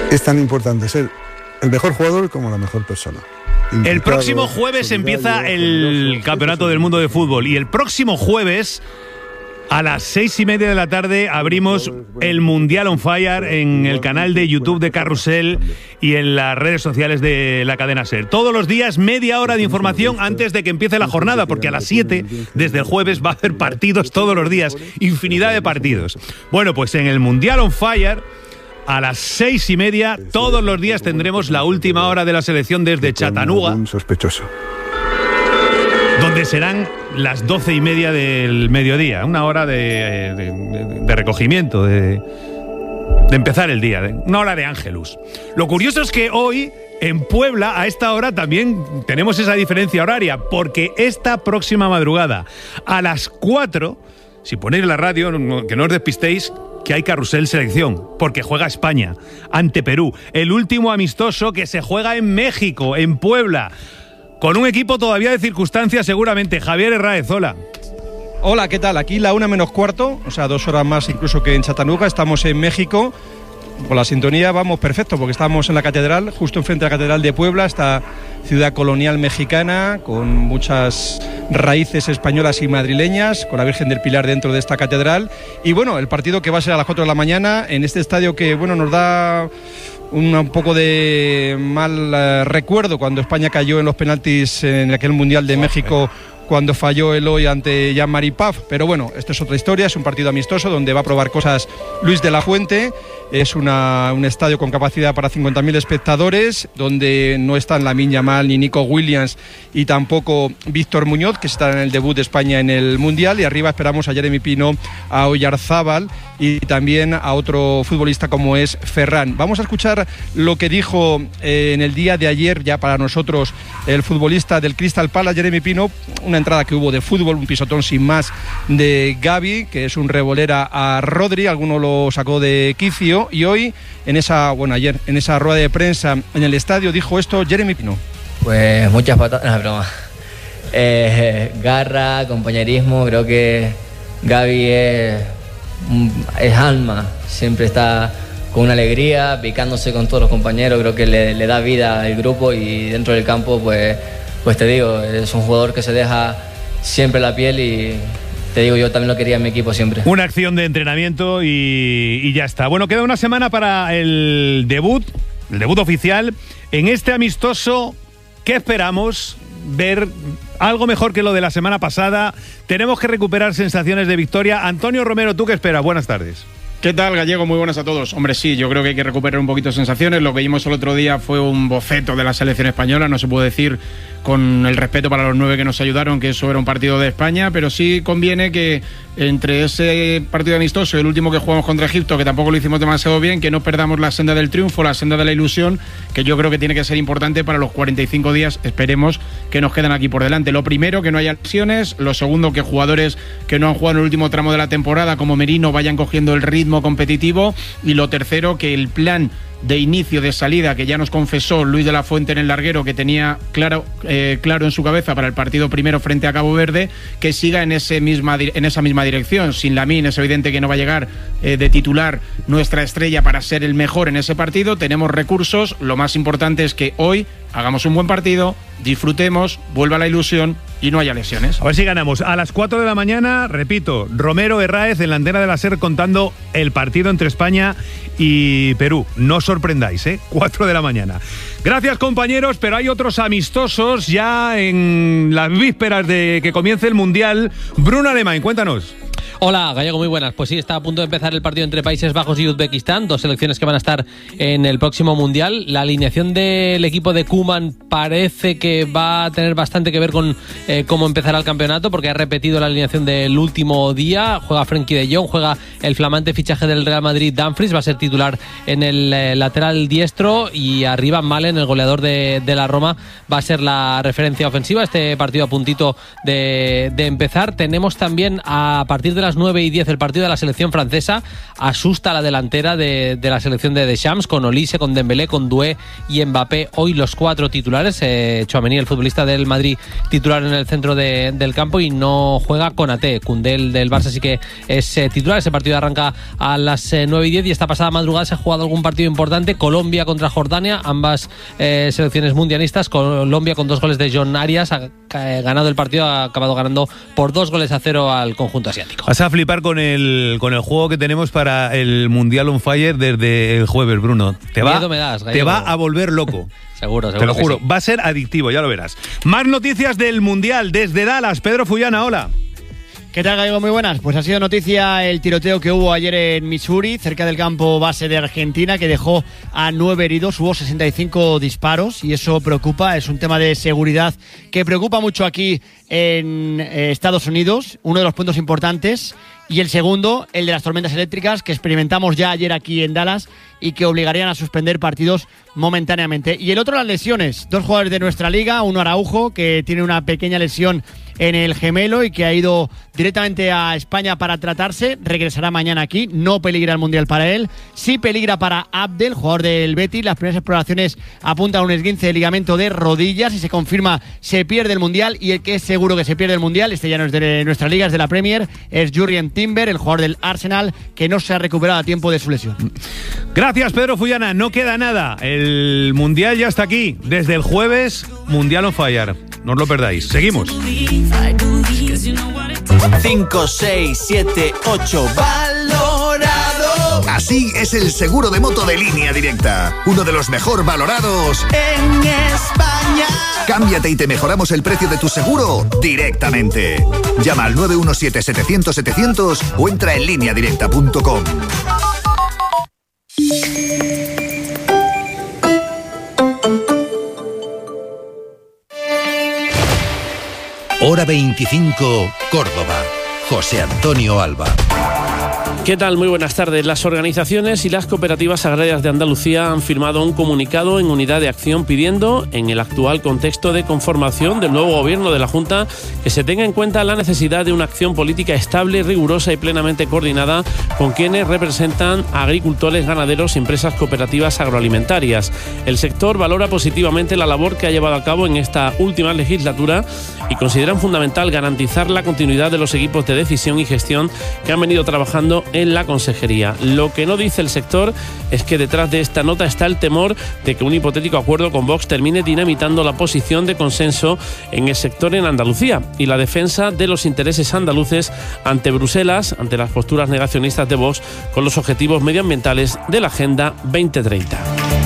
Es tan importante ser el mejor jugador como la mejor persona. El próximo jueves empieza el Campeonato del Mundo de Fútbol y el próximo jueves a las 6:30 de la tarde abrimos el Mundial on Fire en el canal de YouTube de Carrusel y en las redes sociales de la cadena SER. Todos los días media hora de información antes de que empiece la jornada, porque a las 7 desde el jueves va a haber partidos todos los días, infinidad de partidos. Bueno, pues en el Mundial on Fire a las 6:30 todos los días tendremos la última hora de la selección desde Chattanooga. Un sospechoso. Donde serán las 12:30 del mediodía, una hora de recogimiento, de empezar el día, una hora de Ángelus. Lo curioso es que hoy en Puebla a esta hora también tenemos esa diferencia horaria, porque esta próxima madrugada a las 4, si ponéis la radio, que no os despistéis, que hay Carrusel Selección, porque juega España ante Perú, el último amistoso que se juega en México, en Puebla, con un equipo todavía de circunstancias seguramente. Javier Herráez, hola. Hola, ¿qué tal? Aquí la 1:15, o sea, 2 horas más incluso que en Chattanooga. Estamos en México. Con la sintonía vamos perfecto, porque estamos en la catedral, justo enfrente de la catedral de Puebla, esta ciudad colonial mexicana, con muchas raíces españolas y madrileñas, con la Virgen del Pilar dentro de esta catedral. Y bueno, el partido que va a ser a las 4 de la mañana, en este estadio que, bueno, nos da un poco de mal recuerdo cuando España cayó en los penaltis en aquel Mundial de México, cuando falló Eloy ante Jean-Marie Paf. Pero bueno, esto es otra historia, es un partido amistoso donde va a probar cosas Luis de la Fuente. Es un estadio con capacidad para 50.000 espectadores, donde no están Lamine Yamal ni Nico Williams y tampoco Víctor Muñoz, que estará en el debut de España en el Mundial. Y arriba esperamos a Jeremy Pino, a Oyarzábal y también a otro futbolista como es Ferran. Vamos a escuchar lo que dijo en el día de ayer, ya para nosotros, el futbolista del Crystal Palace, Jeremy Pino. Una entrada que hubo de fútbol, un pisotón sin más de Gavi, que es un revolera a Rodri, alguno lo sacó de quicio. Y hoy, ayer, en esa rueda de prensa en el estadio, dijo esto Jeremy Pino. Pues muchas patadas, no, broma. Garra, compañerismo, creo que Gavi es alma, siempre está con una alegría, picándose con todos los compañeros, creo que le da vida al grupo, y dentro del campo, pues te digo, es un jugador que se deja siempre la piel, y te digo, yo también lo quería en mi equipo siempre. Una acción de entrenamiento y ya está. Bueno, queda una semana para el debut oficial. En este amistoso, ¿qué esperamos? Ver algo mejor que lo de la semana pasada. Tenemos que recuperar sensaciones de victoria. Antonio Romero, ¿tú qué esperas? Buenas tardes. ¿Qué tal, Gallego? Muy buenas a todos. Hombre, sí, yo creo que hay que recuperar un poquito de sensaciones. Lo que vimos el otro día fue un boceto de la selección española. No se puede decir, con el respeto para los 9 que nos ayudaron, que eso era un partido de España, pero sí conviene que entre ese partido amistoso y el último que jugamos contra Egipto, que tampoco lo hicimos demasiado bien, que no perdamos la senda del triunfo, la senda de la ilusión, que yo creo que tiene que ser importante para los 45 días, esperemos, que nos quedan aquí por delante. Lo primero, que no haya lesiones. Lo segundo, que jugadores que no han jugado en el último tramo de la temporada, como Merino, vayan cogiendo el ritmo competitivo. Y lo tercero, que el plan de inicio, de salida, que ya nos confesó Luis de la Fuente en el larguero, que tenía claro en su cabeza para el partido primero frente a Cabo Verde, que siga en esa misma dirección. Sin Lamine es evidente que no va a llegar de titular nuestra estrella para ser el mejor en ese partido. Tenemos recursos, lo más importante es que hoy hagamos un buen partido, disfrutemos, vuelva la ilusión y no haya lesiones. A ver si ganamos. A las 4 de la mañana, repito, Romero Herráez en la antena de la SER contando el partido entre España y Perú. No os sorprendáis, 4 de la mañana. Gracias, compañeros, pero hay otros amistosos ya en las vísperas de que comience el Mundial. Bruno Alemán, cuéntanos. Hola, Gallego, muy buenas. Pues sí, está a punto de empezar el partido entre Países Bajos y Uzbekistán, dos selecciones que van a estar en el próximo Mundial. La alineación del equipo de Koeman parece que va a tener bastante que ver con cómo empezará el campeonato, porque ha repetido la alineación del último día. Juega Frenkie de Jong, juega el flamante fichaje del Real Madrid, Dumfries, va a ser titular en el lateral diestro, y arriba Malen, el goleador de la Roma, va a ser la referencia ofensiva. Este partido a puntito de empezar. Tenemos también, a partir de las las 9:10 el partido de la selección francesa. Asusta a la delantera de la selección de Deschamps, con Olise, con Dembélé, con Doué y Mbappé. Hoy los 4 titulares. Tchouaméni, el futbolista del Madrid, titular en el centro del campo, y no juega Konaté. Koundé, del Barça, sí que es titular. Ese partido arranca a las 9:10 y esta pasada madrugada se ha jugado algún partido importante. Colombia contra Jordania, ambas selecciones mundialistas. Colombia, con 2 goles de John Arias, ha ganado el partido, ha acabado ganando por 2-0 al conjunto asiático. Vas a flipar con el juego que tenemos para el Mundial on Fire desde el jueves, Bruno. Miedo me das, te va a volver loco. Seguro. Te lo juro, sí. Va a ser adictivo, ya lo verás. Más noticias del Mundial desde Dallas. Pedro Fullana, hola. ¿Qué tal, Gallego? Muy buenas. Pues ha sido noticia el tiroteo que hubo ayer en Missouri, cerca del campo base de Argentina, que dejó a 9 heridos. Hubo 65 disparos y eso preocupa. Es un tema de seguridad que preocupa mucho aquí en Estados Unidos. Uno de los puntos importantes. Y el segundo, el de las tormentas eléctricas, que experimentamos ya ayer aquí en Dallas y que obligarían a suspender partidos momentáneamente. Y el otro, las lesiones. 2 jugadores de nuestra liga, uno Araujo, que tiene una pequeña lesión en el gemelo y que ha ido directamente a España para tratarse. Regresará mañana aquí. No peligra el Mundial para él. Sí peligra para Abdel, jugador del Betis. Las primeras exploraciones apuntan a un esguince de ligamento de rodillas. Si se confirma, se pierde el Mundial. Y el que es seguro que se pierde el Mundial, este ya no es de nuestra liga, es de la Premier, es Jurrien Timber, el jugador del Arsenal, que no se ha recuperado a tiempo de su lesión. Gracias, Pedro Fullana. No queda nada. El Mundial ya está aquí. Desde el jueves, Mundial on Fire. No os lo perdáis. Seguimos. 5, 6, 7, 8, valorado. Así es el seguro de moto de Línea Directa. Uno de los mejor valorados en España. Cámbiate y te mejoramos el precio de tu seguro directamente. Llama al 917-700-700 o entra en lineadirecta.com. Hora 25, Córdoba. José Antonio Alba. ¿Qué tal? Muy buenas tardes. Las organizaciones y las cooperativas agrarias de Andalucía han firmado un comunicado en unidad de acción pidiendo, en el actual contexto de conformación del nuevo gobierno de la Junta, que se tenga en cuenta la necesidad de una acción política estable, rigurosa y plenamente coordinada con quienes representan a agricultores, ganaderos y empresas cooperativas agroalimentarias. El sector valora positivamente la labor que ha llevado a cabo en esta última legislatura y consideran fundamental garantizar la continuidad de los equipos de decisión y gestión que han venido trabajando en la consejería. Lo que no dice el sector es que detrás de esta nota está el temor de que un hipotético acuerdo con Vox termine dinamitando la posición de consenso en el sector en Andalucía y la defensa de los intereses andaluces ante Bruselas, ante las posturas negacionistas de Vox con los objetivos medioambientales de la Agenda 2030.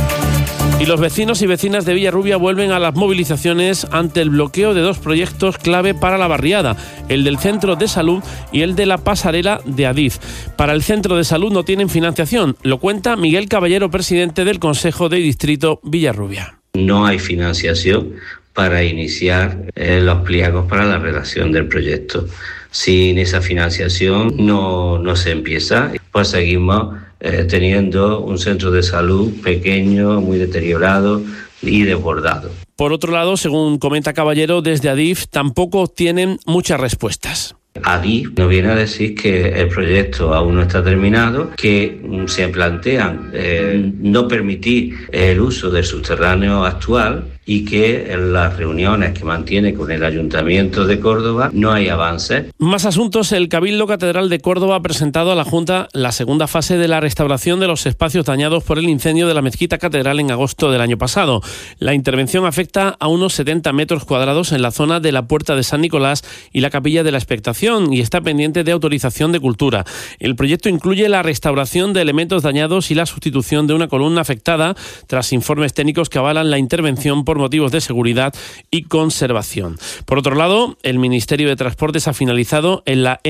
Y los vecinos y vecinas de Villarrubia vuelven a las movilizaciones ante el bloqueo de 2 proyectos clave para la barriada, el del centro de salud y el de la pasarela de Adif. Para el centro de salud no tienen financiación, lo cuenta Miguel Caballero, presidente del Consejo de Distrito Villarrubia. No hay financiación para iniciar los pliegos para la redacción del proyecto. Sin esa financiación no se empieza, pues seguimos teniendo un centro de salud pequeño, muy deteriorado y desbordado. Por otro lado, según comenta Caballero, desde Adif tampoco tienen muchas respuestas. Adif nos viene a decir que el proyecto aún no está terminado, que se plantean no permitir el uso del subterráneo actual y que en las reuniones que mantiene con el Ayuntamiento de Córdoba no hay avances. Más asuntos. El Cabildo Catedral de Córdoba ha presentado a la Junta la segunda fase de la restauración de los espacios dañados por el incendio de la mezquita catedral en agosto del año pasado. La intervención afecta a unos 70 metros cuadrados en la zona de la Puerta de San Nicolás y la Capilla de la Expectación y está pendiente de autorización de Cultura. El proyecto incluye la restauración de elementos dañados y la sustitución de una columna afectada tras informes técnicos que avalan la intervención por motivos de seguridad y conservación. Por otro lado, el Ministerio de Transportes ha finalizado en la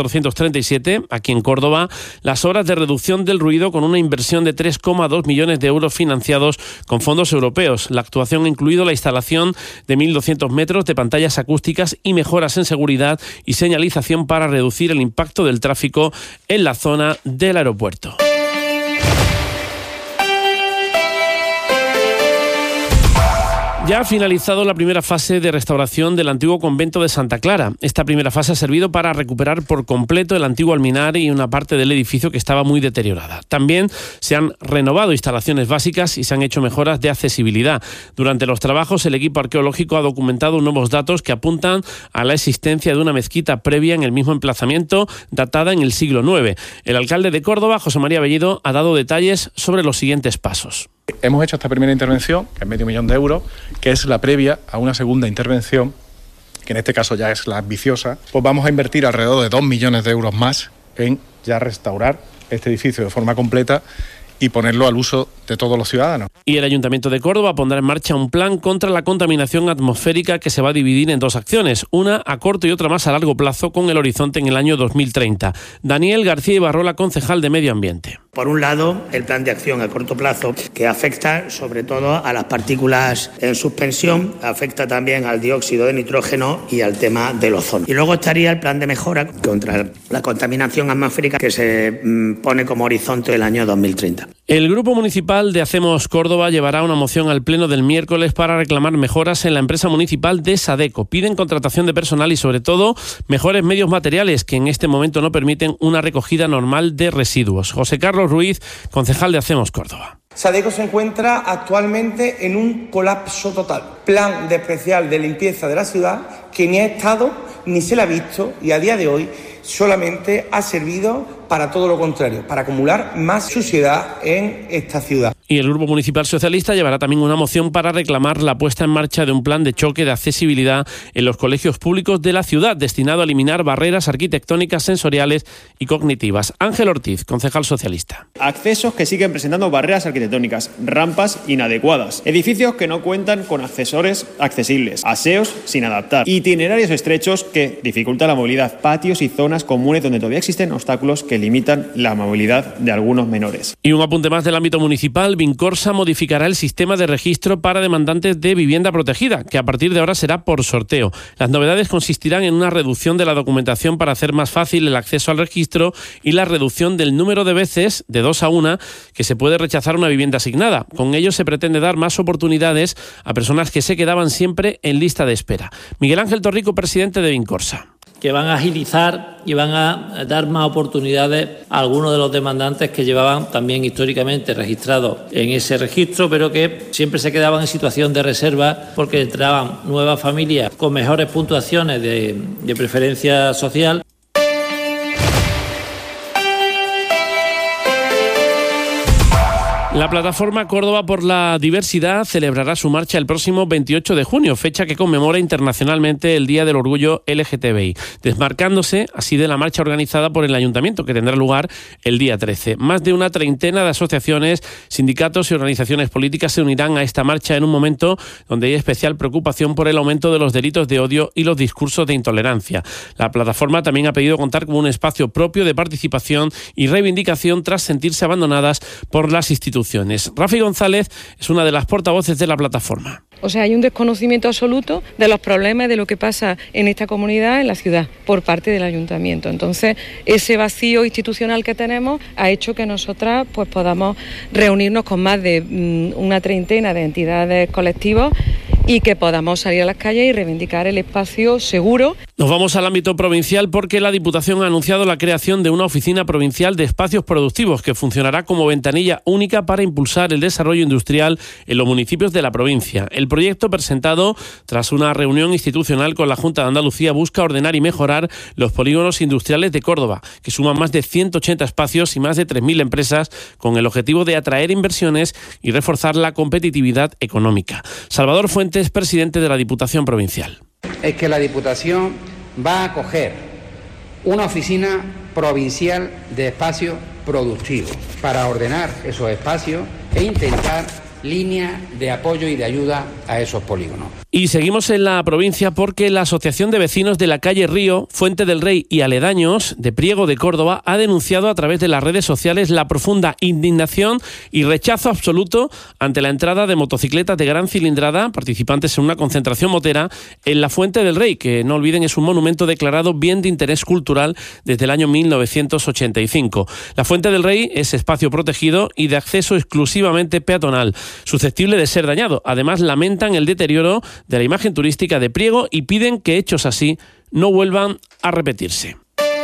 N437, aquí en Córdoba, las obras de reducción del ruido con una inversión de 3,2 millones de euros financiados con fondos europeos. La actuación ha incluido la instalación de 1.200 metros de pantallas acústicas y mejoras en seguridad y señalización para reducir el impacto del tráfico en la zona del aeropuerto. Ya ha finalizado la primera fase de restauración del antiguo convento de Santa Clara. Esta primera fase ha servido para recuperar por completo el antiguo alminar y una parte del edificio que estaba muy deteriorada. También se han renovado instalaciones básicas y se han hecho mejoras de accesibilidad. Durante los trabajos, el equipo arqueológico ha documentado nuevos datos que apuntan a la existencia de una mezquita previa en el mismo emplazamiento, datada en el siglo IX. El alcalde de Córdoba, José María Bellido, ha dado detalles sobre los siguientes pasos. Hemos hecho esta primera intervención, que es €500,000, que es la previa a una segunda intervención, que en este caso ya es la ambiciosa. Pues vamos a invertir alrededor de 2 millones de euros más en ya restaurar este edificio de forma completa y ponerlo al uso de todos los ciudadanos. Y el Ayuntamiento de Córdoba pondrá en marcha un plan contra la contaminación atmosférica que se va a dividir en dos acciones, una a corto y otra más a largo plazo, con el horizonte en el año 2030. Daniel García Ibarrola, concejal de Medio Ambiente. Por un lado, el plan de acción a corto plazo, que afecta sobre todo a las partículas en suspensión, afecta también al dióxido de nitrógeno y al tema del ozono. Y luego estaría el plan de mejora contra la contaminación atmosférica, que se pone como horizonte el año 2030. El Grupo Municipal de Hacemos Córdoba llevará una moción al Pleno del miércoles para reclamar mejoras en la empresa municipal de Sadeco. Piden contratación de personal y, sobre todo, mejores medios materiales que en este momento no permiten una recogida normal de residuos. José Carlos Ruiz, concejal de Hacemos Córdoba. Sadeco se encuentra actualmente en un colapso total. Plan de especial de limpieza de la ciudad que ni ha estado ni se le ha visto, y a día de hoy solamente ha servido para todo lo contrario, para acumular más suciedad en esta ciudad. Y el Grupo Municipal Socialista llevará también una moción para reclamar la puesta en marcha de un plan de choque de accesibilidad en los colegios públicos de la ciudad, destinado a eliminar barreras arquitectónicas, sensoriales y cognitivas. Ángel Ortiz, concejal socialista. Accesos que siguen presentando barreras arquitectónicas, rampas inadecuadas, edificios que no cuentan con accesorios accesibles, aseos sin adaptar, itinerarios estrechos que dificultan la movilidad, patios y zonas comunes donde todavía existen obstáculos que limitan la movilidad de algunos menores. Y un apunte más del ámbito municipal: Vincorsa modificará el sistema de registro para demandantes de vivienda protegida, que a partir de ahora será por sorteo. Las novedades consistirán en una reducción de la documentación para hacer más fácil el acceso al registro y la reducción del número de veces, de 2 a 1, que se puede rechazar una vivienda asignada. Con ello se pretende dar más oportunidades a personas que se quedaban siempre en lista de espera. Miguel Ángel Torrico, presidente de Vincorsa. Que van a agilizar y van a dar más oportunidades a algunos de los demandantes que llevaban también históricamente registrados en ese registro, pero que siempre se quedaban en situación de reserva porque entraban nuevas familias con mejores puntuaciones de preferencia social. La plataforma Córdoba por la Diversidad celebrará su marcha el próximo 28 de junio, fecha que conmemora internacionalmente el Día del Orgullo LGTBI, desmarcándose así de la marcha organizada por el Ayuntamiento, que tendrá lugar el día 13. Más de una treintena de asociaciones, sindicatos y organizaciones políticas se unirán a esta marcha en un momento donde hay especial preocupación por el aumento de los delitos de odio y los discursos de intolerancia. La plataforma también ha pedido contar con un espacio propio de participación y reivindicación tras sentirse abandonadas por las instituciones. Rafi González es una de las portavoces de la plataforma. O sea, hay un desconocimiento absoluto de los problemas de lo que pasa en esta comunidad, en la ciudad, por parte del ayuntamiento. Entonces, ese vacío institucional que tenemos ha hecho que nosotras pues podamos reunirnos con más de una treintena de entidades colectivas y que podamos salir a las calles y reivindicar el espacio seguro. Nos vamos al ámbito provincial porque la Diputación ha anunciado la creación de una oficina provincial de espacios productivos que funcionará como ventanilla única para impulsar el desarrollo industrial en los municipios de la provincia. El proyecto, presentado tras una reunión institucional con la Junta de Andalucía, busca ordenar y mejorar los polígonos industriales de Córdoba, que suman más de 180 espacios y más de 3.000 empresas, con el objetivo de atraer inversiones y reforzar la competitividad económica. Salvador Fuentes, presidente de la Diputación Provincial. Es que la Diputación va a acoger una oficina provincial de espacios productivos para ordenar esos espacios e intentar líneas de apoyo y de ayuda a esos polígonos. Y seguimos en la provincia porque la Asociación de Vecinos de la calle Río, Fuente del Rey y aledaños de Priego de Córdoba ha denunciado a través de las redes sociales la profunda indignación y rechazo absoluto ante la entrada de motocicletas de gran cilindrada, participantes en una concentración motera, en la Fuente del Rey, que no olviden es un monumento declarado bien de interés cultural desde el año 1985. La Fuente del Rey es espacio protegido y de acceso exclusivamente peatonal. susceptible de ser dañado. Además, lamentan el deterioro de la imagen turística de Priego y piden que hechos así no vuelvan a repetirse.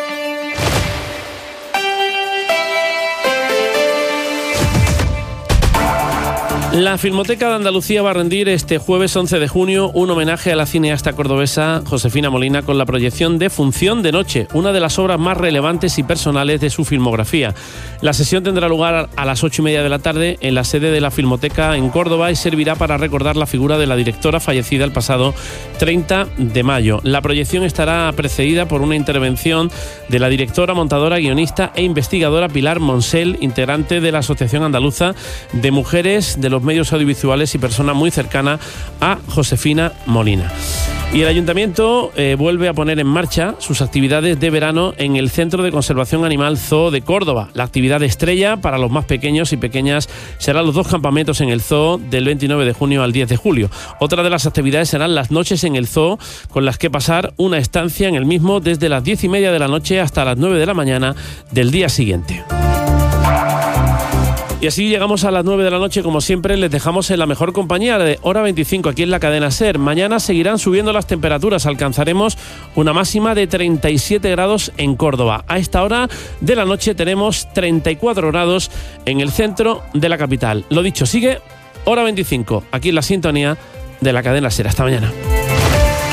La Filmoteca de Andalucía va a rendir este jueves 11 de junio un homenaje a la cineasta cordobesa Josefina Molina con la proyección de Función de Noche, una de las obras más relevantes y personales de su filmografía. La sesión tendrá lugar a las 8:30 de la tarde en la sede de la Filmoteca en Córdoba y servirá para recordar la figura de la directora fallecida el pasado 30 de mayo. La proyección estará precedida por una intervención de la directora, montadora, guionista e investigadora Pilar Monsell, integrante de la Asociación Andaluza de Mujeres de los Medios Audiovisuales y persona muy cercana a Josefina Molina. Y el Ayuntamiento vuelve a poner en marcha sus actividades de verano en el Centro de Conservación Animal Zoo de Córdoba. La actividad estrella para los más pequeños y pequeñas serán los 2 campamentos en el zoo del 29 de junio al 10 de julio. Otra de las actividades serán las noches en el zoo, con las que pasar una estancia en el mismo desde las 10:30 de la noche hasta las 9 de la mañana del día siguiente. Y así llegamos a las 9 de la noche, como siempre les dejamos en la mejor compañía de Hora 25 aquí en la cadena SER. Mañana seguirán subiendo las temperaturas, alcanzaremos una máxima de 37 grados en Córdoba. A esta hora de la noche tenemos 34 grados en el centro de la capital. Lo dicho, sigue Hora 25 aquí en la sintonía de la cadena SER. Hasta mañana.